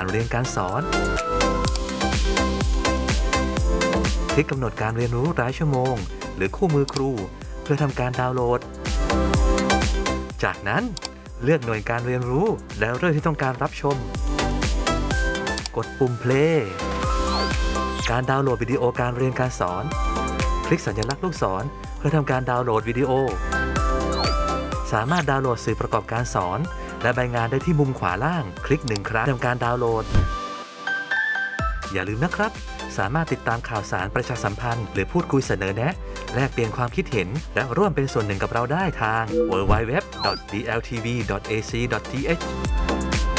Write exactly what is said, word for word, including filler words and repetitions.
การเรียนการสอนคลิกกำหนดการเรียนรู้รายชั่วโมงหรือคู่มือครูเพื่อทำการดาวน์โหลดจากนั้นเลือกหน่วยการเรียนรู้แล้วเรื่องที่ต้องการรับชมกดปุ่ม play การดาวน์โหลดวิดีโอการเรียนการสอนคลิกสัญลักษณ์ลูกศรเพื่อทำการดาวน์โหลดวิดีโอสามารถดาวน์โหลดสื่อประกอบการสอนและใบงานได้ที่มุมขวาล่างคลิกหนึ่งครั้งทำการดาวน์โหลดอย่าลืมนะครับสามารถติดตามข่าวสารประชาสัมพันธ์หรือพูดคุยเสนอแนะแลกเปลี่ยนความคิดเห็นและร่วมเป็นส่วนหนึ่งกับเราได้ทาง ดับเบิลยู ดับเบิลยู ดับเบิลยู ดอท ดี แอล ที วี ดอท เอ ซี ดอท ที เอช